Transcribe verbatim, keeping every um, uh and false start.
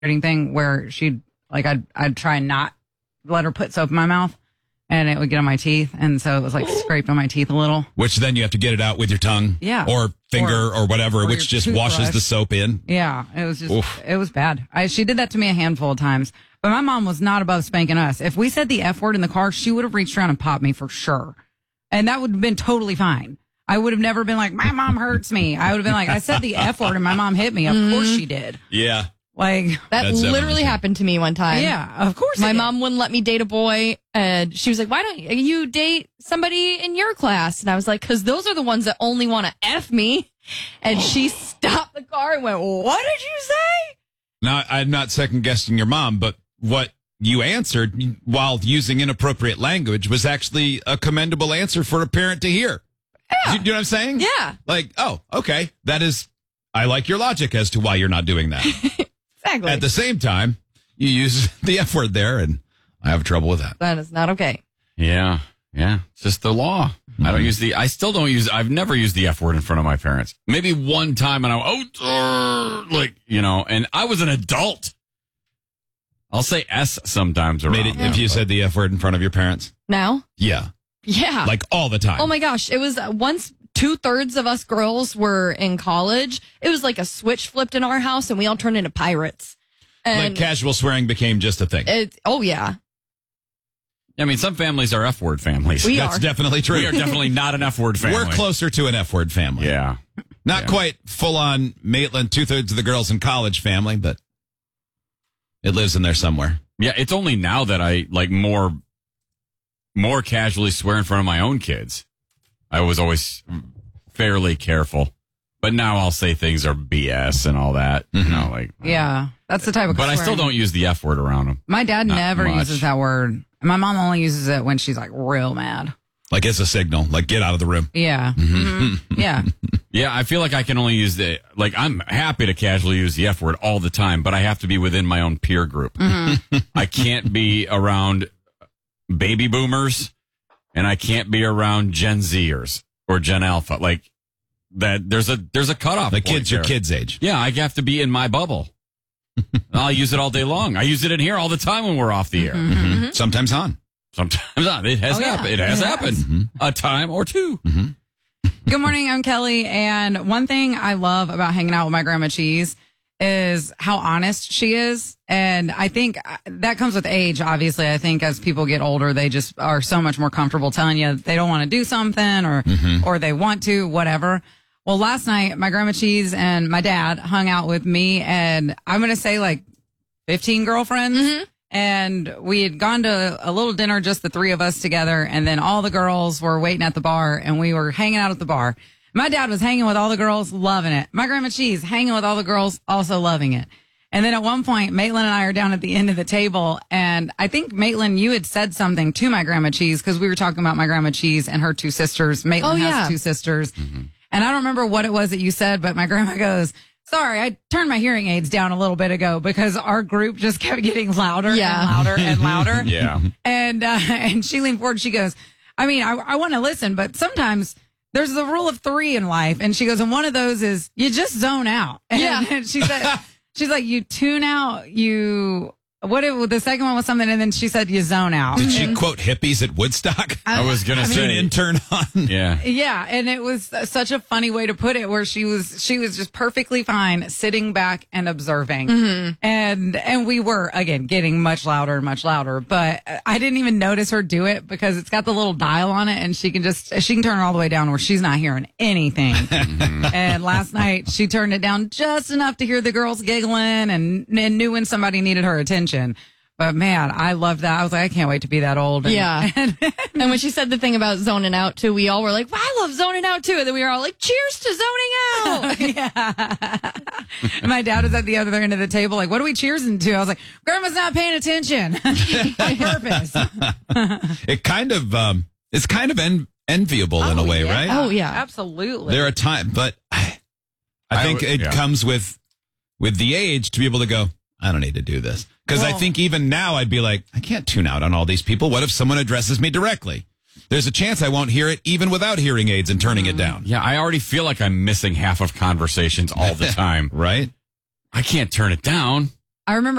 thing where she'd like I'd I'd try and not let her put soap in my mouth, and it would get on my teeth, and so it was like scraped on my teeth a little. Which then you have to get it out with your tongue, yeah, or finger, or, or whatever, or which just toothbrush. washes the soap in. Yeah, it was just Oof. it was bad. I, she did that to me a handful of times, but my mom was not above spanking us. If we said the F word in the car, she would have reached around and popped me for sure, and that would have been totally fine. I would have never been like, my mom hurts me. I would have been like, I said the F word and my mom hit me. Of Mm-hmm. course she did. Yeah. Like that That's literally happened to me one time. Yeah, of course. My it did. mom wouldn't let me date a boy, and she was like, "Why don't you date somebody in your class?" And I was like, "Because those are the ones that only want to F me." And she stopped the car and went, "What did you say?" Now, I'm not second guessing your mom, but what you answered while using inappropriate language was actually a commendable answer for a parent to hear. Yeah. You, you know what I'm saying? Yeah. Like, oh, okay. That is, I like your logic as to why you're not doing that. Exactly. At the same time, you use the F word there, and I have trouble with that. That is not okay. Yeah. Yeah. It's just the law. Mm-hmm. I don't use the, I still don't use, I've never used the F word in front of my parents. Maybe one time and I, oh, uh, like, you know, and I was an adult. I'll say S sometimes around. Made it, if you said the F word in front of your parents? Now? Yeah. Yeah. Like all the time. Oh my gosh. It was uh, once two thirds of us girls were in college. It was like a switch flipped in our house and we all turned into pirates. And like casual swearing became just a thing. it, oh yeah. I mean, some families are F word families. We That's are. definitely true. We are definitely not an F word family. We're closer to an F word family. Yeah. Not Yeah. quite full on Maitland, two thirds of the girls in college family, but it lives in there somewhere. Yeah. It's only now that I like more, more casually swear in front of my own kids. I was always fairly careful, but now I'll say things are B S and all that. You know, like, Yeah, that's the type of. but I still swearing. don't use the F word around them. My dad Not never much. uses that word. My mom only uses it when she's like real mad. Like it's a signal, like get out of the room. Yeah. Mhm. Yeah. Yeah, I feel like I can only use the, like, I'm happy to casually use the F word all the time, but I have to be within my own peer group. I can't be around baby boomers, and I can't be around Gen Zers or Gen Alpha. Like, that, there's a, there's a cutoff. The point kids are there. kids' age. Yeah, I have to be in my bubble. I'll use it all day long. I use it in here all the time when we're off the air. Mhm. Sometimes on. Sometimes not. It has Oh, yeah. happened. It has It happened has. a time or two. Good morning, I'm Kelly. And one thing I love about hanging out with my grandma Cheese is how honest she is. And I think that comes with age, obviously. I think as people get older, they just are so much more comfortable telling you they don't want to do something or, or they want to, whatever. Well, last night, my grandma Cheese and my dad hung out with me and I'm going to say like fifteen girlfriends. And we had gone to a little dinner, just the three of us together. And then all the girls were waiting at the bar and we were hanging out at the bar. My dad was hanging with all the girls, loving it. My grandma Cheese hanging with all the girls, also loving it. And then at one point, Maitland and I are down at the end of the table. And I think, Maitland, you had said something to my grandma Cheese because we were talking about my grandma Cheese and her two sisters. Maitland Oh, has yeah. two sisters. And I don't remember what it was that you said, but my grandma goes, sorry, I turned my hearing aids down a little bit ago because our group just kept getting louder Yeah. and louder and louder. Yeah. And uh, and she leaned forward. She goes, I mean, I, I want to listen, but sometimes there's the rule of three in life. And she goes, and one of those is you just zone out. And, Yeah. and she said, she's like, you tune out, you, what it, the second one was something. And then she said, you zone out. Did she quote hippies at Woodstock? I was going to Turn say, in, turn on. yeah. Yeah, and it was such a funny way to put it, where she was she was just perfectly fine sitting back and observing, and and we were again getting much louder and much louder, but I didn't even notice her do it because it's got the little dial on it, and she can just she can turn it all the way down where she's not hearing anything. And last night she turned it down just enough to hear the girls giggling and, and knew when somebody needed her attention. But man, I loved that. I was like, I can't wait to be that old. And, Yeah. and And when she said the thing about zoning out too, we all were like, well, I love zoning out too. And then we were all like, cheers to zoning out. yeah. My dad was at the other end of the table, like, what are we cheersing to? I was like, Grandma's not paying attention on purpose. It kind of, um, it's kind of en- enviable in a way, yeah. right? Oh, yeah. Absolutely. There are times, but I, I I think would- it yeah. comes with, with the age to be able to go, I don't need to do this. Because I Well- think even now I'd be like, I can't tune out on all these people. What if someone addresses me directly? There's a chance I won't hear it even without hearing aids and turning it down. Yeah, I already feel like I'm missing half of conversations all the time. Right? I can't turn it down. I remember